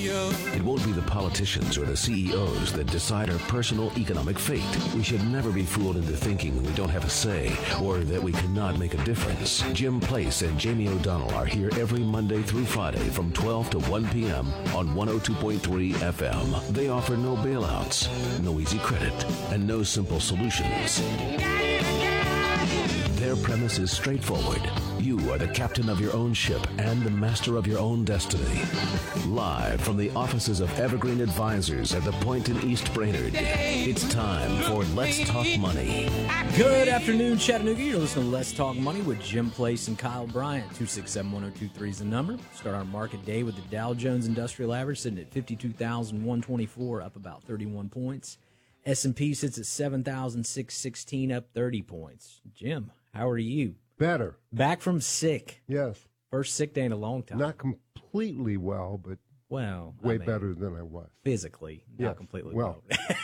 It won't be the politicians or the CEOs that decide our personal economic fate. We should never be fooled into thinking we don't have a say or that we cannot make a difference. Jim Place and Jamie O'Donnell are here every Monday through Friday from 12 to 1 p.m. on 102.3 FM. They offer no bailouts, no easy credit, and no simple solutions. Their premise is straightforward. You are the captain of your own ship and the master of your own destiny. Live from the offices of Evergreen Advisors at the Point in East Brainerd, it's time for Let's Talk Money. Good afternoon, Chattanooga. You're listening to Let's Talk Money with Jim Place and Kyle Bryant. 267-1023 is the number. Start our market day with the Dow Jones Industrial Average sitting at 52,124, up about 31 points. S&P sits at 7,616, up 30 points. Jim, how are you? Better. Back from sick. Yes. First sick day in a long time. Not completely well, but way better than I was. Physically, not completely well.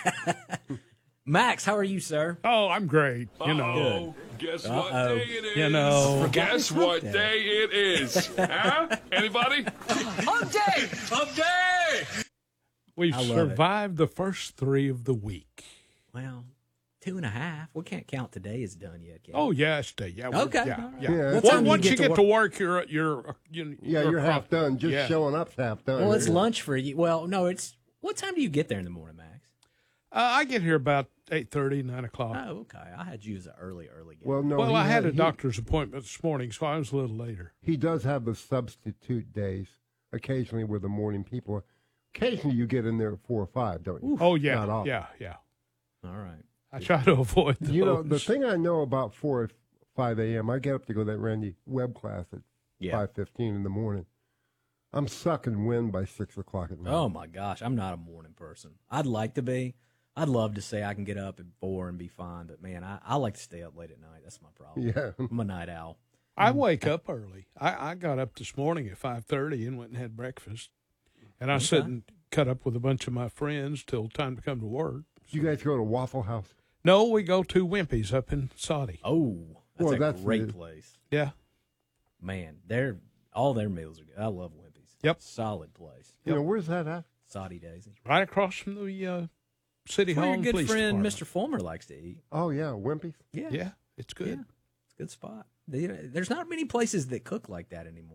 Max, how are you, sir? Oh, I'm great. You know. Guess what day it is? You know. Guess what day it is? Huh? Anybody? Hump day! Hump day! We've survived the first 3 of the week. Well, 2.5. We can't count today as done yet, can we? Oh, yeah, it's day. Yeah. Okay. Yeah. Once you get to work, you're half done. Just showing up's half done. Well, it's lunch for you. Well, no, it's what time do you get there in the morning, Max? I get here about 8:30, 9 o'clock. Oh, okay. I had you as an early game. Well, no. Well, I had a doctor's appointment this morning, so I was a little later. He does have the substitute days occasionally where the morning people are. Occasionally you get in there at 4 or 5, don't you? Oh, yeah. Not often. Yeah. All right. I try to avoid those. You know, the thing I know about 4 or 5 a.m., I get up to go to that Randy Webb class at 5:15 in the morning. I'm sucking wind by 6 o'clock at night. Oh, my gosh. I'm not a morning person. I'd like to be. I'd love to say I can get up at 4 and be fine, but, man, I like to stay up late at night. That's my problem. Yeah. I'm a night owl. I wake up early. I got up this morning at 5:30 and went and had breakfast. And I sit and cut up with a bunch of my friends till time to come to work. So. You guys go to Waffle House? No, we go to Wimpy's up in Saudi. Oh, that's a great place. Yeah. Man, all their meals are good. I love Wimpy's. Yep. Solid place. You know, where's that at? Saudi Daisy. Right across from the City Hall. Where your good Police friend Department. Mr. Fulmer likes to eat. Oh, yeah, Wimpy's? Yeah, it's good. Yeah, it's a good spot. There's not many places that cook like that anymore.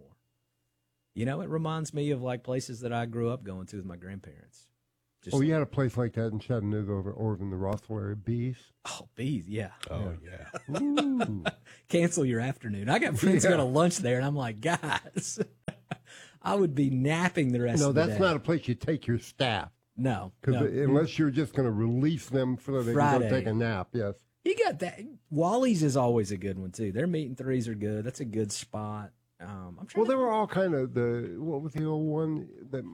You know, it reminds me of like places that I grew up going to with my grandparents. You had a place like that in Chattanooga over in the Rossville area, Bees? Oh, Bees, yeah. Oh, yeah. Ooh. Cancel your afternoon. I got friends go to lunch there, and I'm like, guys, I would be napping the rest of the day. No, that's not a place you take your staff. No. Because unless you're just going to release them so they can go take a nap, yes. You got that. Wally's is always a good one, too. Their meat and threes are good. That's a good spot. There were all kind of what was the old one?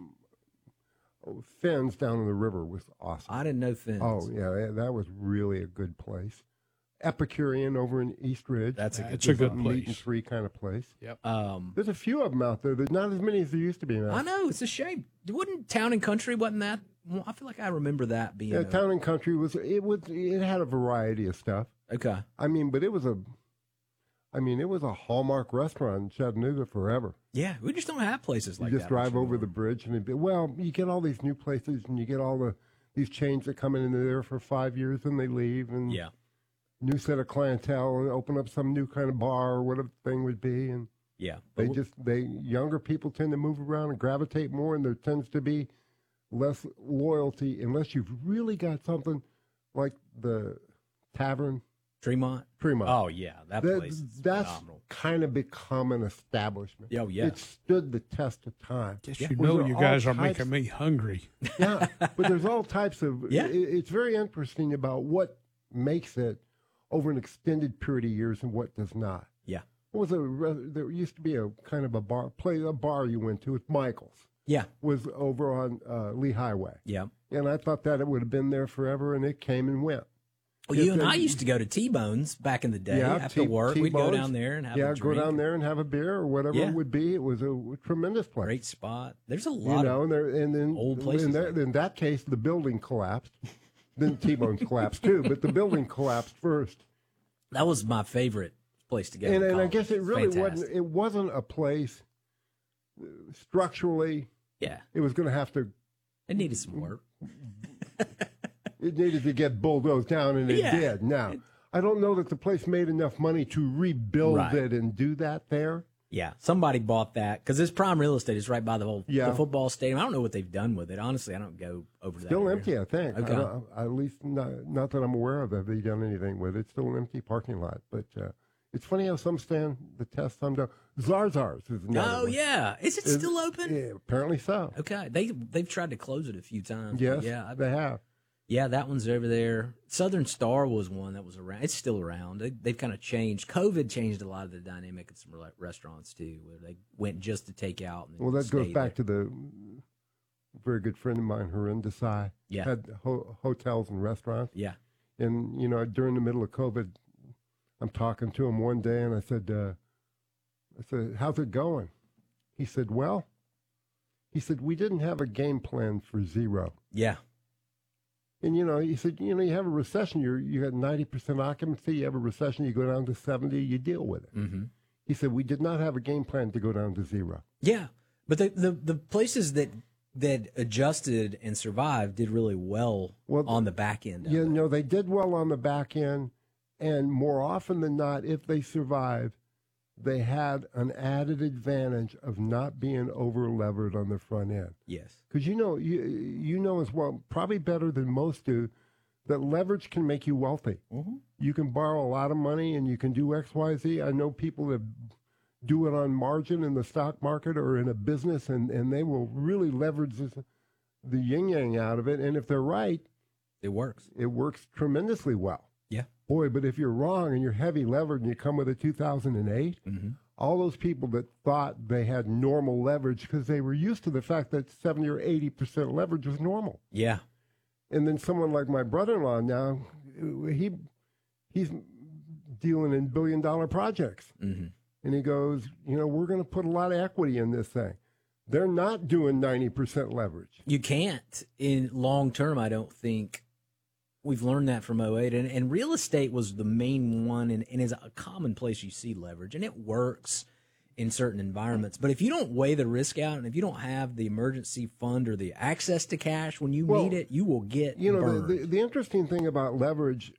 Finn's down in the river was awesome. I didn't know Finn's. Oh, yeah, that was really a good place. Epicurean over in East Ridge. That's a good place. Meat and three kind of place. Yep. There's a few of them out there. There's not as many as there used to be now. I know. It's a shame. Wouldn't Town and Country, wasn't that? Well, I feel like I remember that being. Yeah, Town and Country it had a variety of stuff. Okay. I mean, but it was a Hallmark restaurant in Chattanooga forever. Yeah, we just don't have places like that. You just drive over the bridge, and you get all these new places, and you get all these chains that come in there for 5 years, and they leave, and new set of clientele, and open up some new kind of bar or whatever the thing would be, and younger people tend to move around and gravitate more, and there tends to be less loyalty unless you've really got something like the Tavern. Tremont? Oh, yeah. That place is phenomenal. Kind of become an establishment. Oh, yeah. It stood the test of time. Guess you know you guys are making me hungry. Yeah, but there's all types of... It's very interesting about what makes it over an extended period of years and what does not. Yeah. There used to be a kind of a bar you went to with Michael's. Yeah. Was over on Lee Highway. Yeah. And I thought that it would have been there forever, and it came and went. Well, you and I used to go to T-Bones back in the day after work. We'd go down there and have a drink. Yeah, go down there and have a beer or whatever it would be. It was a tremendous place. Great spot. There's a lot of old places. In that case, the building collapsed. Then T-Bones collapsed too, but the building collapsed first. That was my favorite place to go. And I guess it really wasn't. It wasn't a place structurally. Yeah. It was going to have to. It needed some work. It needed to get bulldozed down, and it did. Now, I don't know that the place made enough money to rebuild it and do that there. Yeah, somebody bought that because this prime real estate is right by the football stadium. I don't know what they've done with it. Honestly, I don't go over there. Still empty, I think. Okay. At least not that I'm aware of. Have they done anything with it? It's still an empty parking lot. But it's funny how some stand the test, some don't. Zarzar's is another one. Yeah. Is it still open? Yeah, apparently so. Okay. They've tried to close it a few times. Yes, they have. Yeah, that one's over there. Southern Star was one that was around. It's still around. They've kind of changed. COVID changed a lot of the dynamic at some restaurants, too, where they went just to take out. And well, that goes back to the very good friend of mine, Harin Desai. Yeah. Had hotels and restaurants. Yeah. And, during the middle of COVID, I'm talking to him one day, and I said, how's it going? He said, we didn't have a game plan for zero. Yeah. And, he said, you have a recession, you got 90% occupancy, you have a recession, you go down to 70, you deal with it. Mm-hmm. He said, we did not have a game plan to go down to zero. Yeah. But the places that adjusted and survived did really well on the back end. They did well on the back end. And more often than not, if they survived, they had an added advantage of not being over-levered on the front end. Yes. Because you know as well, probably better than most do, that leverage can make you wealthy. Mm-hmm. You can borrow a lot of money and you can do X, Y, Z. I know people that do it on margin in the stock market or in a business, and they will really leverage the yin-yang out of it. And if they're right, it works. It works tremendously well. Yeah. Boy, but if you're wrong and you're heavy levered and you come with a 2008, all those people that thought they had normal leverage because they were used to the fact that 70 or 80% leverage was normal. Yeah. And then someone like my brother-in-law now, he's dealing in billion-dollar projects. Mm-hmm. And he goes, we're going to put a lot of equity in this thing. They're not doing 90% leverage. You can't in long term, I don't think. We've learned that from 08, and real estate was the main one, and is a common place you see leverage, and it works in certain environments. But if you don't weigh the risk out, and if you don't have the emergency fund or the access to cash when you need it, you will get burned. The interesting thing about leverage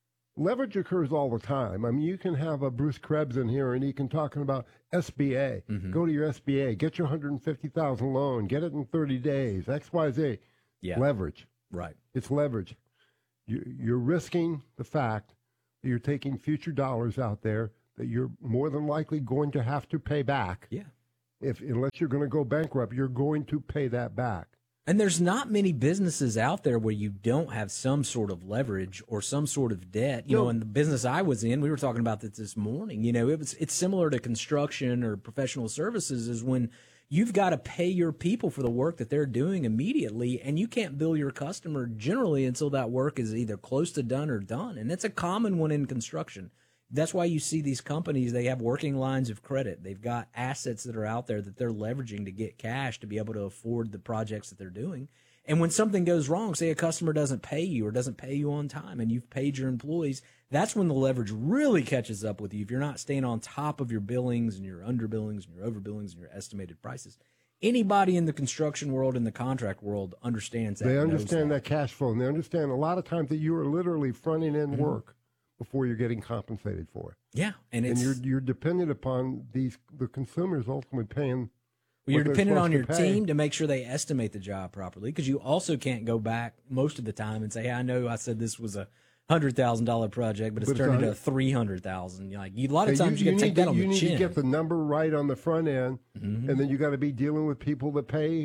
occurs all the time. I mean, you can have a Bruce Krebs in here, and he can talk about SBA. Mm-hmm. Go to your SBA, get your $150,000 loan, get it in 30 days, X, Y, Z. Yeah. Leverage. Right. It's leverage. You're risking the fact that you're taking future dollars out there that you're more than likely going to have to pay back. Yeah. Unless you're going to go bankrupt, you're going to pay that back. And there's not many businesses out there where you don't have some sort of leverage or some sort of debt. You know, in the business I was in, we were talking about this morning. It's similar to construction or professional services, is when you've got to pay your people for the work that they're doing immediately, and you can't bill your customer generally until that work is either close to done or done. And it's a common one in construction. That's why you see these companies, they have working lines of credit. They've got assets that are out there that they're leveraging to get cash to be able to afford the projects that they're doing. And when something goes wrong, say a customer doesn't pay you or doesn't pay you on time and you've paid your employees, that's when the leverage really catches up with you if you're not staying on top of your billings and your underbillings and your overbillings and your estimated prices. Anybody in the construction world and the contract world understands that. They understand that cash flow, and they understand a lot of times that you are literally fronting in work before you're getting compensated for it. Yeah, and you're dependent upon the consumers ultimately paying. Well, you're dependent on your team to make sure they estimate the job properly, because you also can't go back most of the time and say, hey, I know I said this was a $100,000 project, but it's turned into $300,000. Like a lot of times, you can take that on the chin. You need to get the number right on the front end, and then you got to be dealing with people that pay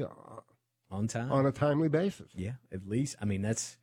on time, on a timely basis. Yeah, at least. I mean, that's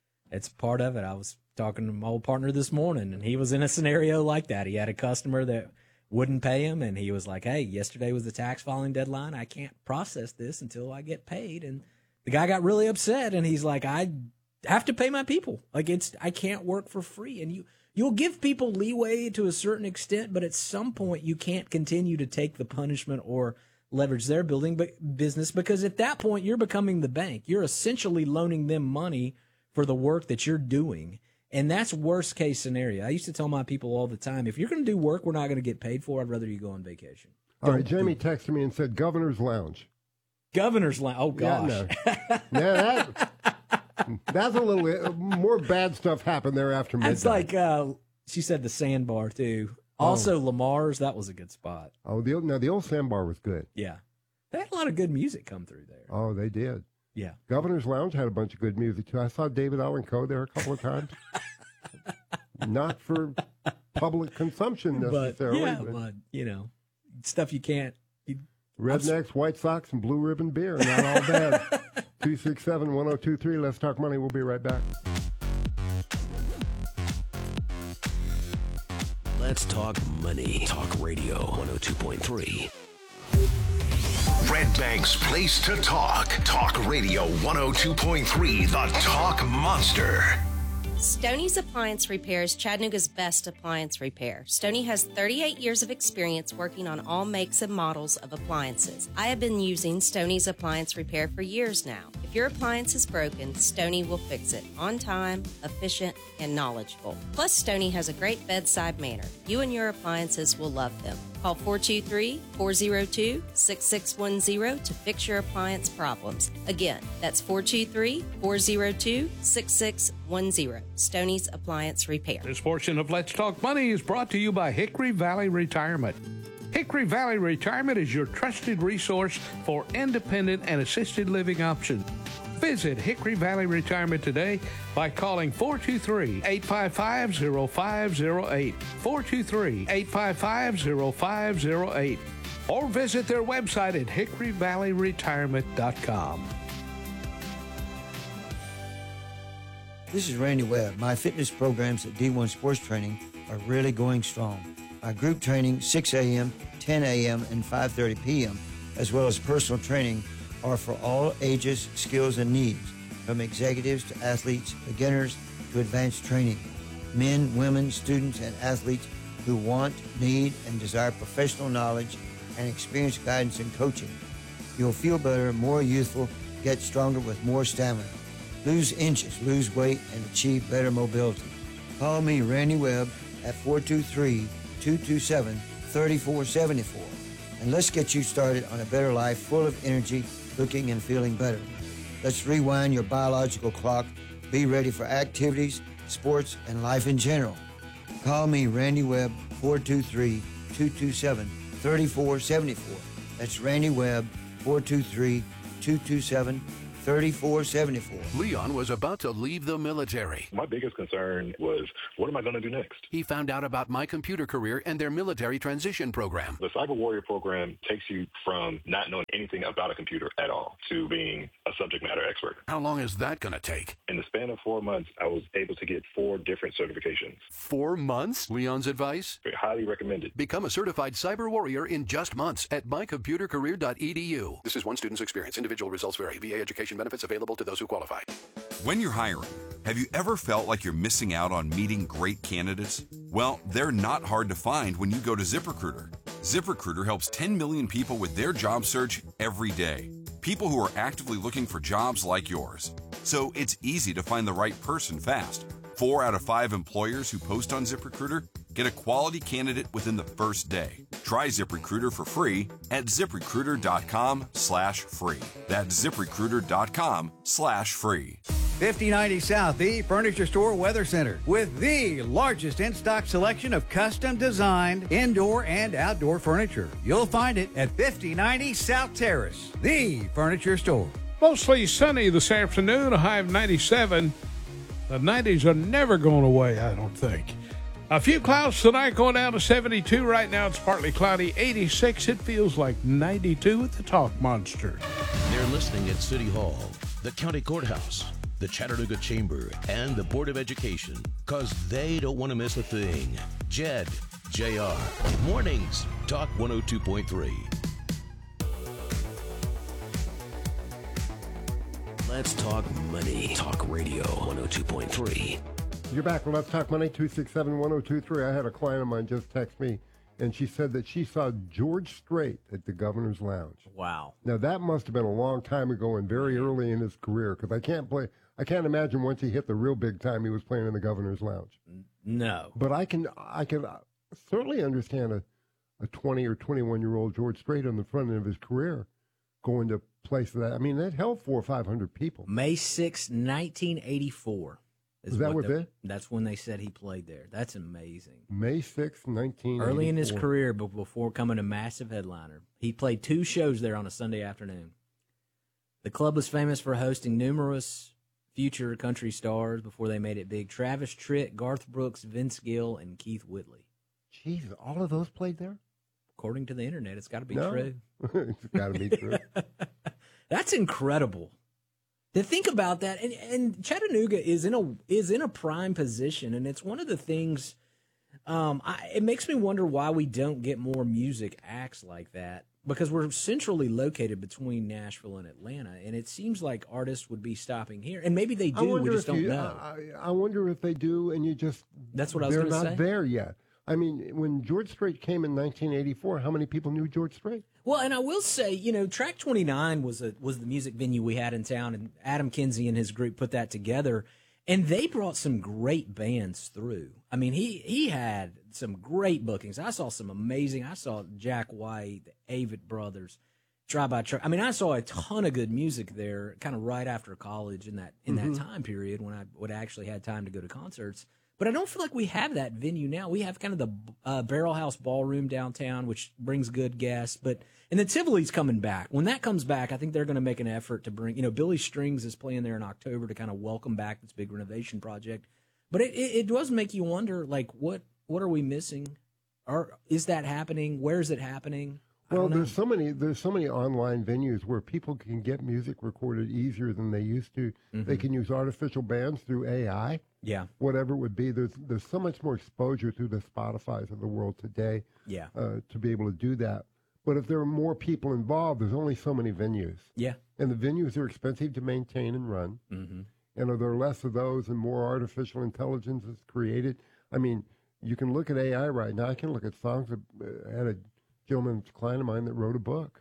part of it. I was talking to my old partner this morning, and he was in a scenario like that. He had a customer that wouldn't pay him, and he was like, hey, yesterday was the tax filing deadline. I can't process this until I get paid. And the guy got really upset, and he's like, I have to pay my people. Like, I can't work for free. And you'll give people leeway to a certain extent, but at some point you can't continue to take the punishment or leverage their business, because at that point you're becoming the bank. You're essentially loaning them money for the work that you're doing. And that's worst case scenario. I used to tell my people all the time, if you're going to do work we're not going to get paid for, I'd rather you go on vacation. All right, Jamie texted me and said Governor's Lounge. Governor's Lounge. Oh, gosh. Yeah, that's a little more bad stuff happened there after midnight. It's like, she said the Sandbar, too. Also, Lamar's, that was a good spot. Oh, the old Sandbar was good. Yeah. They had a lot of good music come through there. Oh, they did. Yeah. Governor's Lounge had a bunch of good music, too. I saw David Allan Coe there a couple of times. Not for public consumption necessarily. But, you know, stuff you can't. Rednecks, White Sox, and Blue Ribbon beer. Not all bad. 267-1023. Let's Talk Money. We'll be right back. Let's Talk Money. Talk Radio 102.3. Red Bank's place to talk. Talk Radio 102.3, the Talk Monster. Stoney's Appliance Repair is Chattanooga's best appliance repair. Stoney has 38 years of experience working on all makes and models of appliances. I have been using Stoney's Appliance Repair for years now. If your appliance is broken, Stoney will fix it on time, efficient, and knowledgeable. Plus, Stoney has a great bedside manner. You and your appliances will love them. Call 423-402-6610 to fix your appliance problems. Again, that's 423-402-6610. Stoney's Appliance Repair. This portion of Let's Talk Money is brought to you by Hickory Valley Retirement. Hickory Valley Retirement is your trusted resource for independent and assisted living options. Visit Hickory Valley Retirement today by calling 423-855-0508, 423-855-0508, or visit their website at hickoryvalleyretirement.com. This is Randy Webb. My fitness programs at D1 Sports Training are really going strong. My group training, 6 a.m., 10 a.m., and 5:30 p.m., as well as personal training, are for all ages, skills, and needs, from executives to athletes, beginners to advanced training. Men, women, students, and athletes who want, need, and desire professional knowledge and experienced guidance and coaching. You'll feel better, more youthful, get stronger with more stamina. Lose inches, lose weight, and achieve better mobility. Call me, Randy Webb, at 423-227-3474. And let's get you started on a better life full of energy, looking and feeling better. Let's rewind your biological clock, be ready for activities, sports, and life in general. Call me, Randy Webb, 423-227-3474. That's Randy Webb, 423-227-3474. Leon was about to leave the military. My biggest concern was, what am I going to do next? He found out about My Computer Career and their military transition program. The Cyber Warrior program takes you from not knowing anything about a computer at all to being a subject matter expert. How long is that going to take? In the span of 4 months, I was able to get 4 different certifications. 4 months? Leon's advice? Highly recommended. Become a certified cyber warrior in just months at mycomputercareer.edu. This is one student's experience. Individual results vary. VA education benefits available to those who qualify. When you're hiring, have you ever felt like you're missing out on meeting great candidates? Well, they're not hard to find when you go to ZipRecruiter. ZipRecruiter helps 10 million people with their job search every day. People who are actively looking for jobs like yours. So it's easy to find the right person fast. 4 out of 5 employers who post on ZipRecruiter get a quality candidate within the first day. Try ZipRecruiter for free at ZipRecruiter.com/free. That's ZipRecruiter.com/free. 5090 South, the Furniture Store Weather Center, with the largest in-stock selection of custom designed indoor and outdoor furniture. You'll find it at 5090 South Terrace, the Furniture Store. Mostly sunny this afternoon, a high of 97. The 90s are never going away, I don't think. A few clouds tonight, going down to 72. Right now it's partly cloudy, 86. It feels like 92 at the Talk Monster. They're listening at City Hall, the County Courthouse, the Chattanooga Chamber, and the Board of Education, because they don't want to miss a thing. Jed, JR, Mornings, Talk 102.3. Let's Talk Money. Talk Radio 102.3. You're back. Let's Talk Money, 267-1023. I had a client of mine just text me, and she said that she saw George Strait at the Governor's Lounge. Wow. Now, that must have been a long time ago and very early in his career, because I can't imagine once he hit the real big time he was playing in the Governor's Lounge. No. But I can certainly understand a 20 or 21-year-old George Strait on the front end of his career going to place that. I mean, that held 400 or 500 people. May 6, 1984. Is that what it? That's when they said he played there. That's amazing. May 6, 1984. Early in his career, but before coming a massive headliner. He played 2 shows there on a Sunday afternoon. The club was famous for hosting numerous future country stars before they made it big. Travis Tritt, Garth Brooks, Vince Gill, and Keith Whitley. Jeez, all of those played there? According to the internet, it's got to be true. It's got to be true. That's incredible. To think about that, and Chattanooga is in a prime position, and it's one of the things. It makes me wonder why we don't get more music acts like that, because we're centrally located between Nashville and Atlanta, and it seems like artists would be stopping here, and maybe they do. We just don't know. I wonder if they do, and that's what I was going to say. They're not there yet. I mean, when George Strait came in 1984, how many people knew George Strait? Well, and I will say, Track 29 was the music venue we had in town, and Adam Kinsey and his group put that together, and they brought some great bands through. I mean, he had some great bookings. I saw Jack White, the Avett Brothers, Try by Truck. I mean, I saw a ton of good music there, kind of right after college in that time period when I would actually had time to go to concerts. But I don't feel like we have that venue now. We have kind of the Barrel House Ballroom downtown, which brings good guests. And the Tivoli's coming back. When that comes back, I think they're going to make an effort to bring, Billy Strings is playing there in October to kind of welcome back this big renovation project. But it does make you wonder, like, what are we missing? Is that happening? Where is it happening? Well, there's so many online venues where people can get music recorded easier than they used to. Mm-hmm. They can use artificial bands through AI. Yeah. Whatever it would be. There's so much more exposure through the Spotifys of the world today. Yeah. To be able to do that. But if there are more people involved, there's only so many venues. Yeah. And the venues are expensive to maintain and run. Mm-hmm. And are there less of those and more artificial intelligence is created? I mean, you can look at AI right now. I can look at songs. I had a gentleman, client of mine, that wrote a book,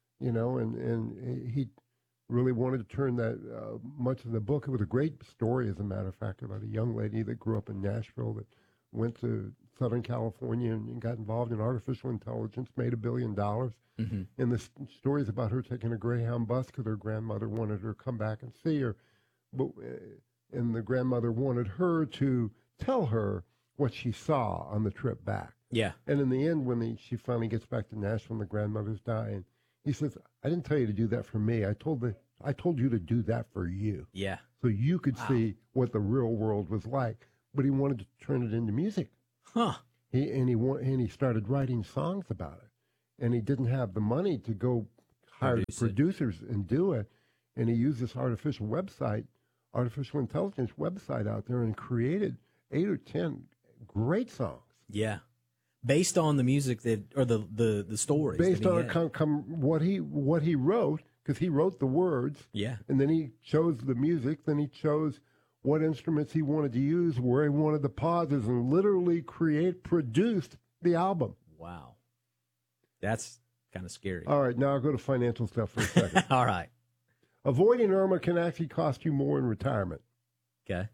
and he really wanted to turn that much of the book. It was a great story, as a matter of fact, about a young lady that grew up in Nashville that went to Southern California and got involved in artificial intelligence, made $1 billion. Mm-hmm. And the story is about her taking a Greyhound bus because her grandmother wanted her to come back and see her. And the grandmother wanted her to tell her what she saw on the trip back. Yeah. And in the end, when she finally gets back to Nashville and the grandmother's dying, he says, I didn't tell you to do that for me. I told you to do that for you. Yeah. So you could see what the real world was like. But he wanted to turn it into music. Huh. He started writing songs about it. And he didn't have the money to go hire producers and do it. And he used this artificial intelligence website out there and created 8 or 10 great songs. Yeah. Based on the music the stories. Based on what he wrote, because he wrote the words. Yeah. And then he chose the music. Then he chose what instruments he wanted to use, where he wanted the pauses, and literally produced the album. Wow. That's kind of scary. All right, now I'll go to financial stuff for a second. All right. Avoiding IRMA can actually cost you more in retirement. Okay.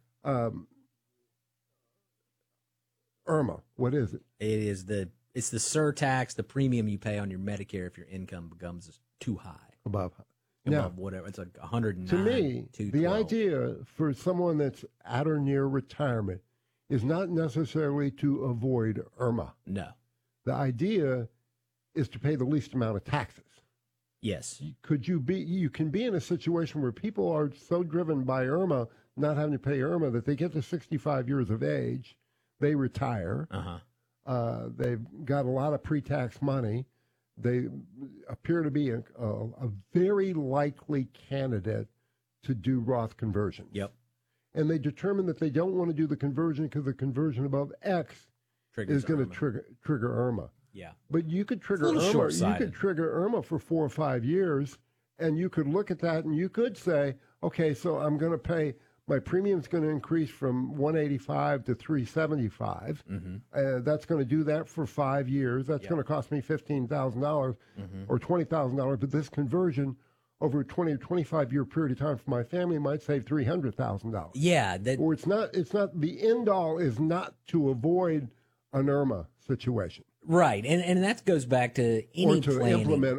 IRMA, what is it? It's the surtax, the premium you pay on your Medicare if your income becomes too high. Above whatever. It's like 109. To me, the idea for someone that's at or near retirement is not necessarily to avoid IRMA. No. The idea is to pay the least amount of taxes. Yes. You can be in a situation where people are so driven by IRMA, not having to pay IRMA, that they get to 65 years of age, they retire. They've got a lot of pre-tax money. They appear to be a very likely candidate to do Roth conversions. Yep. And they determine that they don't want to do the conversion because the conversion above X is going to trigger IRMA. Yeah. But you could trigger IRMA. You could trigger IRMA for 4 or 5 years, and you could look at that and you could say, okay, so I'm going to pay. My premium's going to increase from $185 to $375. Mm-hmm. That's going to do that for 5 years. That's going to cost me $15,000 or $20,000. But this conversion over a 20 or 25 year period of time for my family might save $300,000. Yeah. Or it's not. The end all is not to avoid an IRMA situation. Right, and that goes back to any or to planning. Implement IRMA.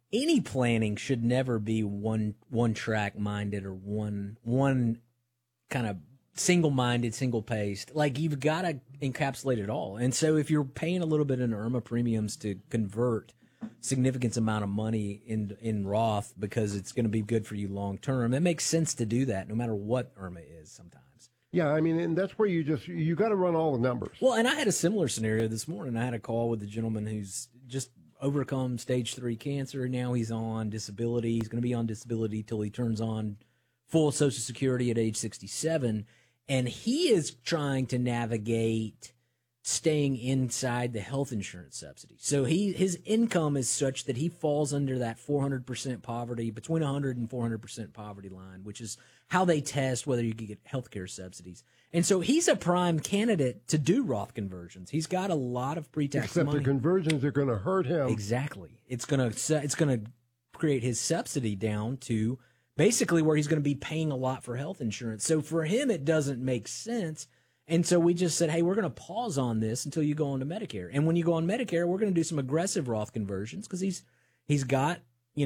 any planning should never be one track minded or one kind of single-minded, single-paced. Like, you've got to encapsulate it all. And so if you're paying a little bit in IRMA premiums to convert significant amount of money in Roth because it's going to be good for you long term, it makes sense to do that no matter what IRMA is sometimes. Yeah, I mean, and that's where you got to run all the numbers. Well, and I had a similar scenario this morning. I had a call with a gentleman who's just overcome stage 3 cancer. Now he's on disability. He's going to be on disability till he turns on full Social Security at age 67. And he is trying to navigate staying inside the health insurance subsidy. So his income is such that he falls under that 400% poverty, between 100 and 400% poverty line, which is how they test whether you can get health care subsidies. And so he's a prime candidate to do Roth conversions. He's got a lot of pre-tax money. Except the conversions are going to hurt him. Exactly. It's going to create his subsidy down to basically where he's going to be paying a lot for health insurance. So for him, it doesn't make sense. And so we just said, hey, we're going to pause on this until you go on to Medicare. And when you go on Medicare, we're going to do some aggressive Roth conversions because he's got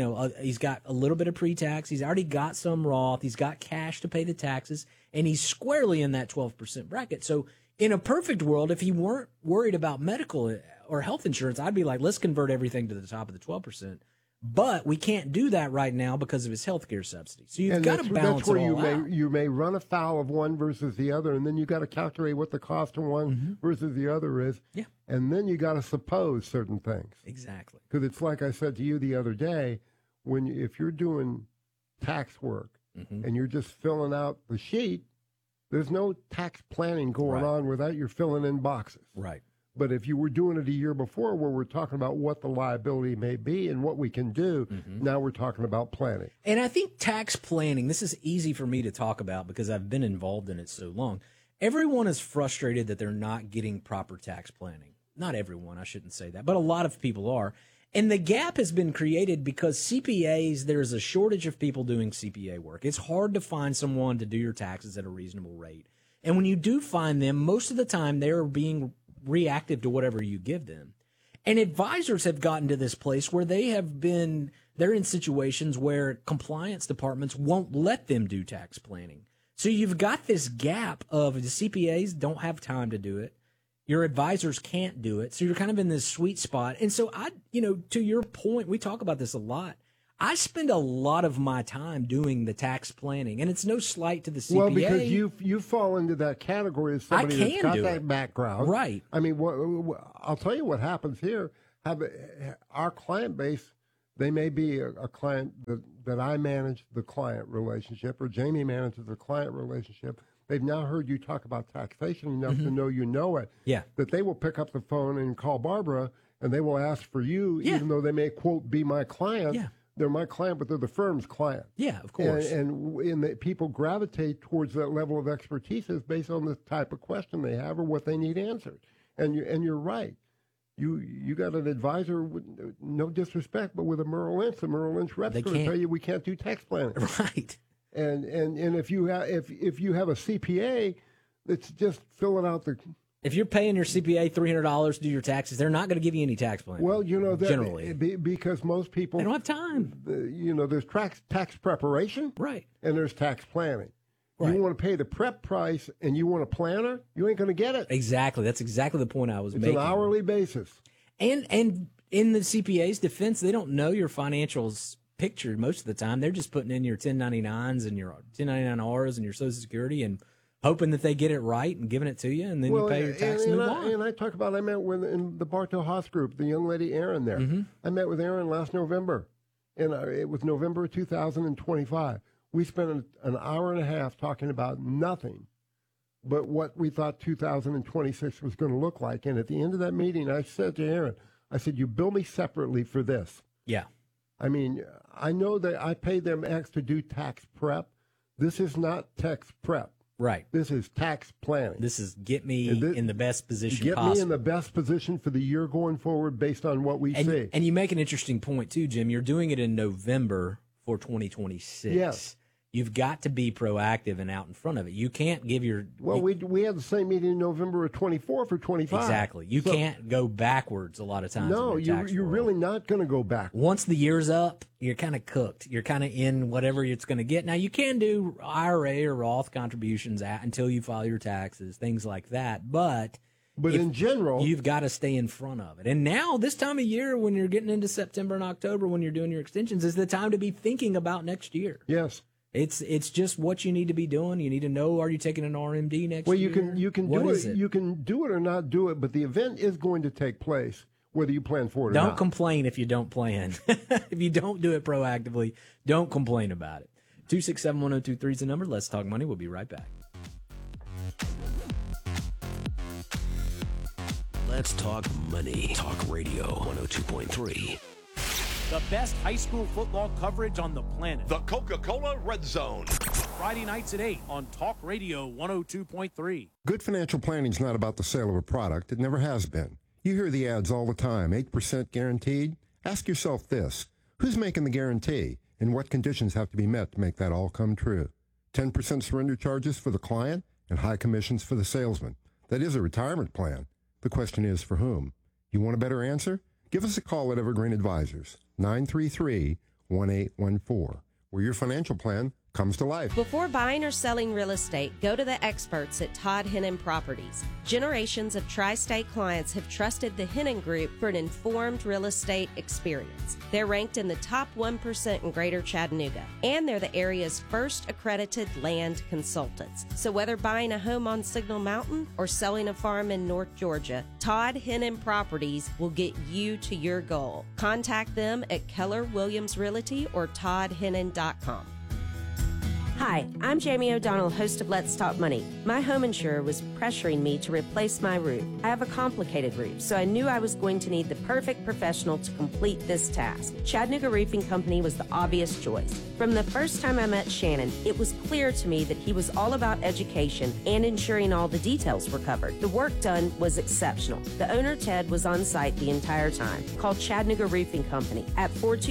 a little bit of pre-tax. He's already got some Roth. He's got cash to pay the taxes, and he's squarely in that 12% bracket. So in a perfect world, if he weren't worried about medical or health insurance, I'd be like, let's convert everything to the top of the 12%. But we can't do that right now because of his health care subsidy. So you've got to balance it all out. You may run afoul of one versus the other, and then you got to calculate what the cost of one versus the other is. Yeah. And then you got to suppose certain things. Exactly. Because it's like I said to you the other day, if you're doing tax work and you're just filling out the sheet, there's no tax planning going on without you filling in boxes. Right. But if you were doing it a year before where we're talking about what the liability may be and what we can do, now we're talking about planning. And I think tax planning, this is easy for me to talk about because I've been involved in it so long. Everyone is frustrated that they're not getting proper tax planning. Not everyone, I shouldn't say that, but a lot of people are. And the gap has been created because CPAs, there's a shortage of people doing CPA work. It's hard to find someone to do your taxes at a reasonable rate. And when you do find them, most of the time they're being reactive to whatever you give them. And advisors have gotten to this place where they're in situations where compliance departments won't let them do tax planning. So you've got this gap of the CPAs don't have time to do it. Your advisors can't do it. So you're kind of in this sweet spot. And so to your point, we talk about this a lot. I spend a lot of my time doing the tax planning, and it's no slight to the CPA. Well, because you fall into that category as somebody that's got that background. Right. I mean, I'll tell you what happens here. Our client base, they may be a client that I manage the client relationship, or Jamie manages the client relationship. They've now heard you talk about taxation enough to know you know it. Yeah. That they will pick up the phone and call Barbara, and they will ask for you, even though they may, quote, be my client. Yeah. They're my client, but they're the firm's client. Yeah, of course. And people gravitate towards that level of expertise is based on the type of question they have or what they need answered. And you're right. You got an advisor, with no disrespect, but with a Merrill Lynch. The Merrill Lynch rep's going to tell you we can't do tax planning. Right. And if you have a CPA that's just filling out the. If you're paying your CPA $300 to do your taxes, they're not going to give you any tax planning. Well, generally, because most people they don't have time. There's tax preparation, right, and there's tax planning. Right. You want to pay the prep price, and you want a planner, you ain't going to get it. Exactly. That's exactly the point I was making. It's an hourly basis. And in the CPA's defense, they don't know your financials picture most of the time. They're just putting in your 1099s and your 1099Rs and your Social Security and hoping that they get it right and giving it to you, and then you pay your tax and move on. And I talk about, I met with in the Bartow Haas group, the young lady Erin there. I met with Erin last November, and it was November 2025. We spent an hour and a half talking about nothing but what we thought 2026 was going to look like. And at the end of that meeting, I said to Erin, I said, you bill me separately for this. Yeah. I mean, I know that I pay them X to do tax prep. This is not tax prep. Right. This is tax planning. This is get me in the best position possible. Get me in the best position for the year going forward based on what we see. And you make an interesting point, too, Jim. You're doing it in November for 2026. Yes. You've got to be proactive and out in front of it. You can't give your... Well, we had the same meeting in November of 24 for 25. Exactly. You can't go backwards a lot of times. No, you're really not going to go back. Once the year's up, you're kind of cooked. You're kind of in whatever it's going to get. Now, you can do IRA or Roth contributions until you file your taxes, things like that. But in general, you've got to stay in front of it. And now, this time of year, when you're getting into September and October, when you're doing your extensions, is the time to be thinking about next year. Yes. It's just what you need to be doing. You need to know, are you taking an RMD next year? Well, you can do it. You can do it or not do it, but the event is going to take place, whether you plan for it or not. Don't complain if you don't plan. If you don't do it proactively, don't complain about it. 267-1023 is the number. Let's Talk Money. We'll be right back. Let's Talk Money. Talk Radio 102.3. The best high school football coverage on the planet. The Coca-Cola Red Zone. Friday nights at 8 on Talk Radio 102.3. Good financial planning is not about the sale of a product. It never has been. You hear the ads all the time, 8% guaranteed. Ask yourself this, who's making the guarantee and what conditions have to be met to make that all come true? 10% surrender charges for the client and high commissions for the salesman. That is a retirement plan. The question is, for whom? You want a better answer? Give us a call at Evergreen Advisors, 933-1814, where your financial plan comes to life. Before buying or selling real estate, go to the experts at Todd Hennon Properties. Generations of tri-state clients have trusted the Hennon Group for an informed real estate experience. They're ranked in the top 1% in Greater Chattanooga, and they're the area's first accredited land consultants. So whether buying a home on Signal Mountain or selling a farm in North Georgia, Todd Hennon Properties will get you to your goal. Contact them at Keller Williams Realty or toddhennon.com. Hi, I'm Jamie O'Donnell, host of Let's Talk Money. My home insurer was pressuring me to replace my roof. I have a complicated roof, so I knew I was going to need the perfect professional to complete this task. Chattanooga Roofing Company was the obvious choice. From the first time I met Shannon, it was clear to me that he was all about education and ensuring all the details were covered. The work done was exceptional. The owner, Ted, was on site the entire time. Call Chattanooga Roofing Company at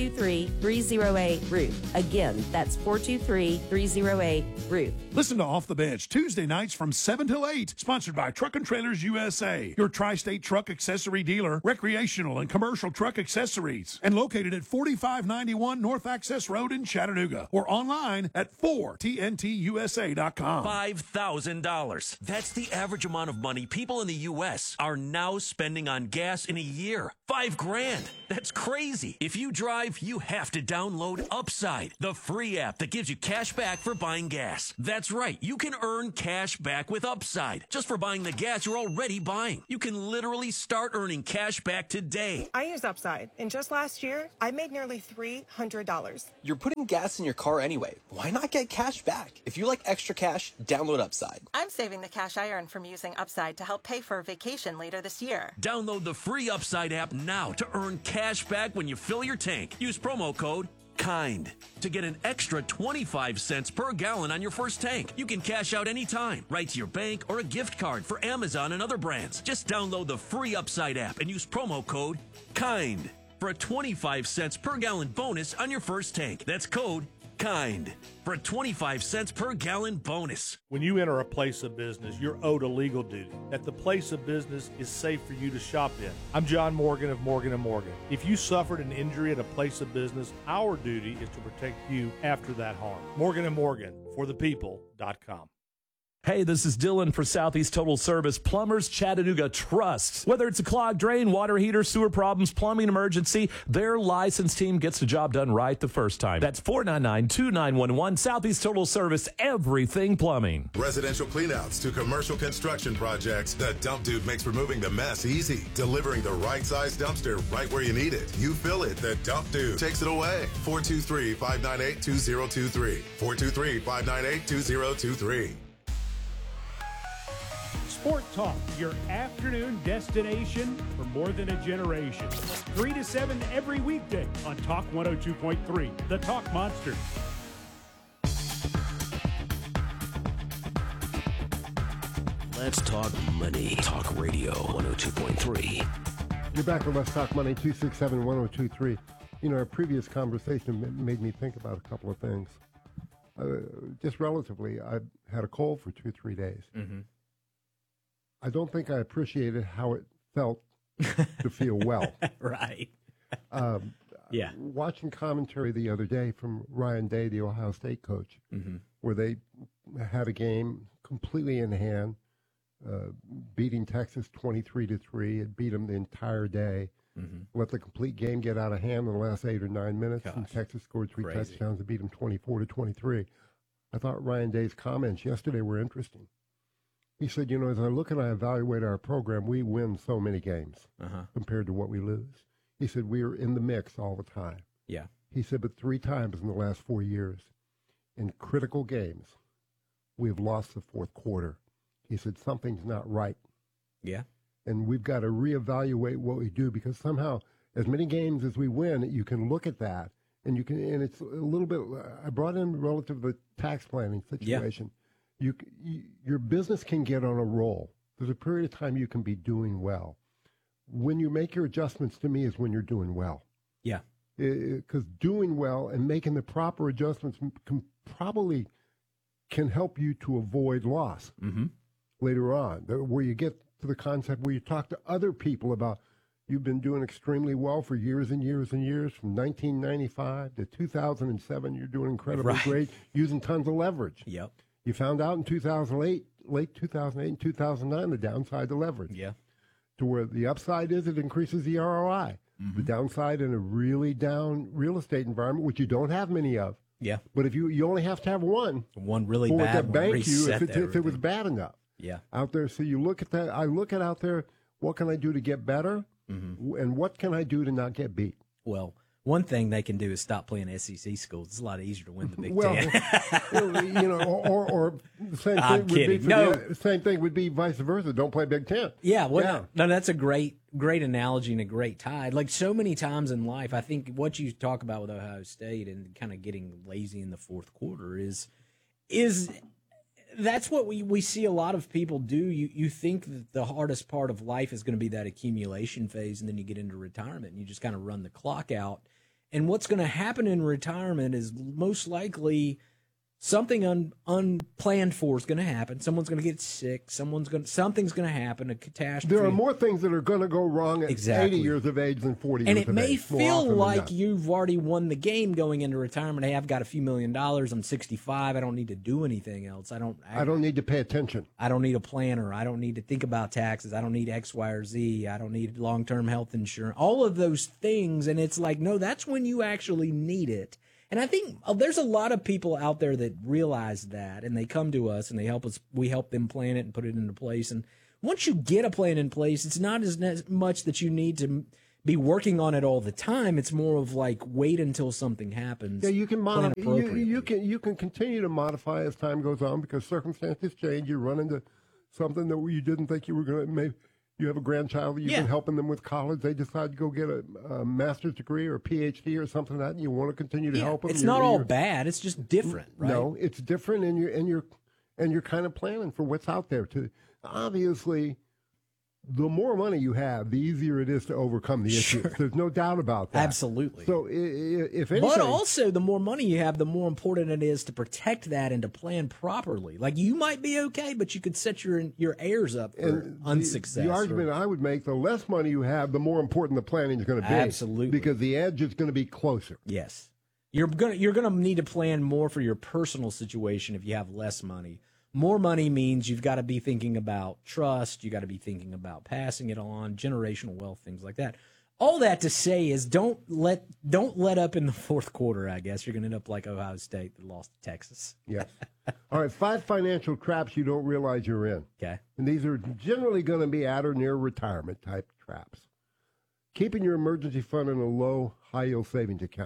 423-308-ROOF. Again, that's 423-308-ROOF. Listen to Off the Bench Tuesday nights from 7 till 8. Sponsored by Truck and Trailers USA, your tri-state truck accessory dealer, recreational and commercial truck accessories, and located at 4591 North Access Road in Chattanooga, or online at 4tntusa.com. $5,000. That's the average amount of money people in the U.S. are now spending on gas in a year. $5,000. That's crazy. If you drive, you have to download Upside, the free app that gives you cash back for buying gas. That's right. You can earn cash back with Upside just for buying the gas you're already buying. You can literally start earning cash back today. I use Upside, and just last year, I made nearly $300. You're putting gas in your car anyway. Why not get cash back? If you like extra cash, download Upside. I'm saving the cash I earn from using Upside to help pay for a vacation later this year. Download the free Upside app now to earn cash back when you fill your tank. Use promo code KIND to get an extra 25 cents per gallon on your first tank. You can cash out anytime, right to your bank or a gift card for Amazon and other brands. Just download the free Upside app and use promo code KIND for a 25 cents per gallon bonus on your first tank. That's code KIND for a 25 cents per gallon bonus. When you enter a place of business, you're owed a legal duty that the place of business is safe for you to shop in. I'm John Morgan of Morgan & Morgan. If you suffered an injury at a place of business, our duty is to protect you after that harm. Morgan & Morgan, for the people.com. Hey, this is Dylan for Southeast Total Service Plumbers Chattanooga Trust. Whether it's a clogged drain, water heater, sewer problems, plumbing emergency, their licensed team gets the job done right the first time. That's 499-2911 Southeast Total Service, everything plumbing. Residential cleanouts to commercial construction projects, the Dump Dude makes removing the mess easy. Delivering the right size dumpster right where you need it. You fill it, the Dump Dude takes it away. 423-598-2023. 423-598-2023. Sport Talk, your afternoon destination for more than a generation. 3 to 7 every weekday on Talk 102.3, the Talk Monster. Let's Talk Money. Talk Radio 102.3. You're back with Let's Talk Money, 267-1023. You know, our previous conversation made me think about a couple of things. just relatively, I had a cold for 2-3 days. Mm-hmm. I don't think I appreciated how it felt to feel well. Right. Yeah. Watching commentary the other day from Ryan Day, the Ohio State coach, where they had a game completely in hand, beating Texas 23-3. It beat them the entire day. Let the complete game get out of hand in the last 8 or 9 minutes, and Texas scored 3 touchdowns and beat them 24-23. I thought Ryan Day's comments yesterday were interesting. He said, you know, as I look and I evaluate our program, we win so many games compared to what we lose. He said, we are in the mix all the time. Yeah. He said, but 3 times in the last 4 years, in critical games, we have lost the fourth quarter. He said, something's not right. Yeah. And we've got to reevaluate what we do, because somehow, as many games as we win, you can look at that, and you can, and it's a little bit, I brought in relative to the tax planning situation. Yeah. Your business can get on a roll. There's a period of time you can be doing well. When you make your adjustments, to me, is when you're doing well. Yeah. Because doing well and making the proper adjustments can help you to avoid loss later on, where you get to the concept where you talk to other people about, you've been doing extremely well for years and years and years, from 1995 to 2007, you're doing incredibly great, using tons of leverage. Yep. You found out in 2008, late 2008 and 2009, the downside to leverage. Yeah. To where the upside is, it increases the ROI. The downside in a really down real estate environment, which you don't have many of. Yeah. But if you only have to have one really for bad it to bank you if it was bad enough. Yeah. Out there, so you look at that. I look at out there, what can I do to get better, and what can I do to not get beat? Well, one thing they can do is stop playing SEC schools. It's a lot easier to win the Big Ten. You know, or the same thing would be the same thing would be vice versa. Don't play Big Ten. Yeah, no, that's a great analogy and a great tie. Like so many times in life, I think what you talk about with Ohio State and kind of getting lazy in the fourth quarter is that's what we see a lot of people do. You think that the hardest part of life is going to be that accumulation phase, and then you get into retirement and you just kind of run the clock out. And what's going to happen in retirement is most likely something unplanned for is going to happen. Someone's going to get sick. Something's going to happen, a catastrophe. There are more things that are going to go wrong at 80 years of age than 40 years of age. And it may feel like you've already won the game going into retirement. Hey, I've got a few $1 million. I'm 65. I don't need to do anything else. I don't need to pay attention. I don't need a planner. I don't need to think about taxes. I don't need X, Y, or Z. I don't need long-term health insurance. All of those things. And it's like, no, that's when you actually need it. And I think there's a lot of people out there that realize that, and they come to us and they help us. We help them plan it and put it into place. And once you get a plan in place, it's not as much that you need to be working on it all the time. It's more of like wait until something happens. Yeah, you can modify. You can continue to modify as time goes on, because circumstances change. You run into something that you didn't think you were going to make. You have a grandchild that you've been helping them with college. They decide to go get a master's degree or a PhD or something like that, and you want to continue to help them. It's not all bad. It's just different, right? No, it's different, and you're kind of planning for what's out there. Obviously, the more money you have, the easier it is to overcome the issues. There's no doubt about that. Absolutely. So if anything, but also, the more money you have, the more important it is to protect that and to plan properly. Like, you might be okay, but you could set your heirs up for unsuccess. The argument I would make, the less money you have, the more important the planning is going to be. Absolutely. Because the edge is going to be closer. Yes. You're gonna need to plan more for your personal situation if you have less money. More money means you've got to be thinking about trust. You got to be thinking about passing it on, generational wealth, things like that. All that to say is don't let up in the fourth quarter. I guess you're going to end up like Ohio State that lost to Texas. Yes. All right, 5 financial traps you don't realize you're in. Okay. And these are generally going to be at or near retirement type traps. Keeping your emergency fund in a low, high-yield savings account.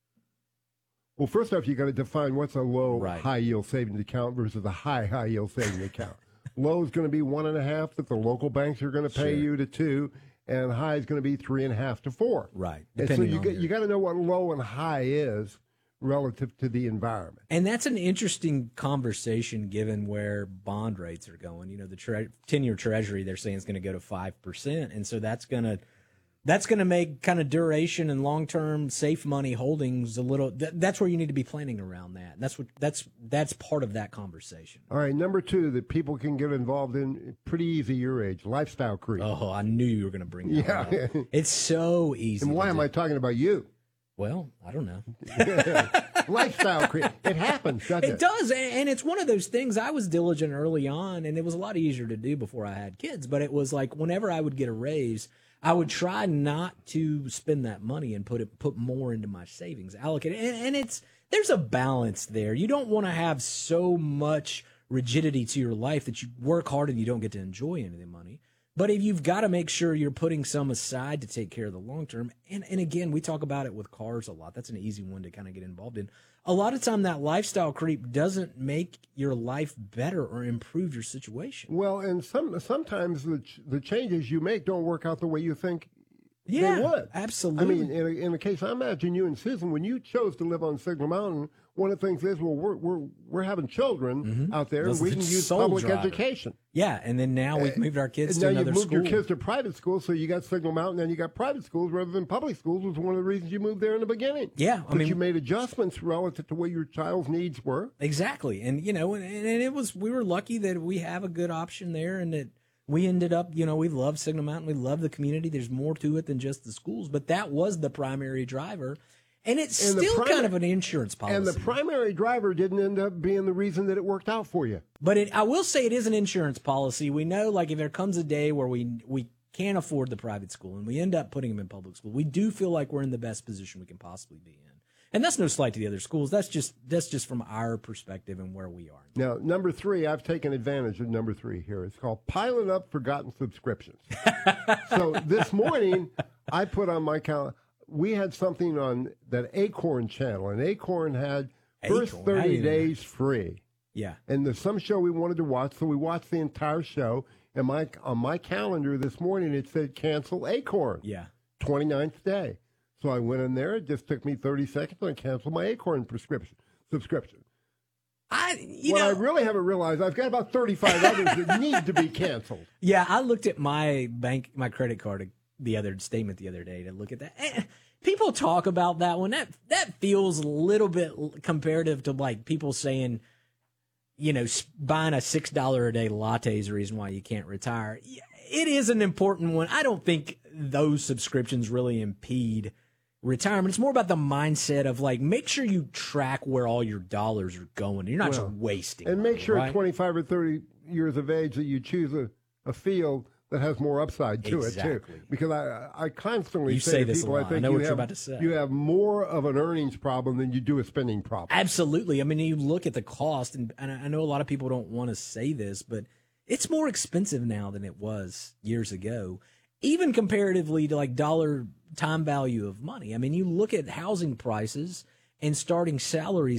Well, first off, you got to define what's a low, high-yield savings account versus a high-yield savings account. Low is going to be 1.5 that the local banks are going to pay you to 2, and high is going to be 3.5 to 4. Right. And so you got to know what low and high is relative to the environment. And that's an interesting conversation given where bond rates are going. You know, the 10-year Treasury, they're saying is going to go to 5%, and so that's going to That's going to make kind of duration and long-term safe money holdings a little. That's where you need to be planning around that. That's part of that conversation. All right, number 2 that people can get involved in pretty easy your age, lifestyle creep. Oh, I knew you were going to bring that up. It's so easy. And why am I talking about you? Well, I don't know. Lifestyle creep. It happens, doesn't it? It does, and it's one of those things. I was diligent early on, and it was a lot easier to do before I had kids. But it was like whenever I would get a raise, I would try not to spend that money and put more into my savings, allocate it. And there's a balance there. You don't want to have so much rigidity to your life that you work hard and you don't get to enjoy any of the money. But if you've got to make sure you're putting some aside to take care of the long term, and again, we talk about it with cars a lot. That's an easy one to kind of get involved in. A lot of time, that lifestyle creep doesn't make your life better or improve your situation. Well, and sometimes the changes you make don't work out the way you think they would. Absolutely. I mean, in a case, I imagine you and Susan, when you chose to live on Signal Mountain, one of the things is, well, we're having children out there, and we can use public education. Yeah, and then now we've moved our kids to another school. Now you've moved your kids to private schools, so you got Signal Mountain, and you got private schools rather than public schools, was one of the reasons you moved there in the beginning. Yeah, but you made adjustments relative to what your child's needs were. Exactly, and we were lucky that we have a good option there, and that we ended up, we love Signal Mountain, we love the community. There's more to it than just the schools, but that was the primary driver. And it's still kind of an insurance policy. And the primary driver didn't end up being the reason that it worked out for you. But I will say it is an insurance policy. We know, like, if there comes a day where we can't afford the private school and we end up putting them in public school, we do feel like we're in the best position we can possibly be in. And that's no slight to the other schools. That's just from our perspective and where we are. Now, number 3, I've taken advantage of number 3 here. It's called piling up forgotten subscriptions. So this morning, I put on my calendar. We had something on that Acorn channel, and Acorn had first 30 days free. Yeah. And there's some show we wanted to watch, so we watched the entire show. And on my calendar this morning, it said cancel Acorn. Yeah. 29th day. So I went in there. It just took me 30 seconds, and I canceled my Acorn subscription. I really haven't realized, I've got about 35 others that need to be canceled. Yeah, I looked at my credit card statement the other day to look at that. People talk about that one. That feels a little bit comparative to like people saying, buying a $6 a day latte is the reason why you can't retire. It is an important one. I don't think those subscriptions really impede retirement. It's more about the mindset of like, make sure you track where all your dollars are going. You're not just wasting. And money, make sure right? at 25 or 30 years of age that you choose a field that has more upside to it too. Because I constantly say to people, I think know what you're about to say. You have more of an earnings problem than you do a spending problem. Absolutely. I mean, you look at the cost, and I know a lot of people don't want to say this, but it's more expensive now than it was years ago, even comparatively to like dollar time value of money. I mean, you look at housing prices and starting salaries